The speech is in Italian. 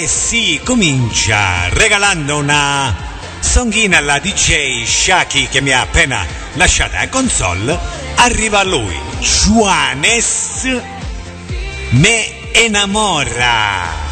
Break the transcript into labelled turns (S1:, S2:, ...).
S1: Eh sì, comincia regalando una songhina alla DJ Shaki che mi ha appena lasciata in console. Arriva lui, Juanes Me Enamora.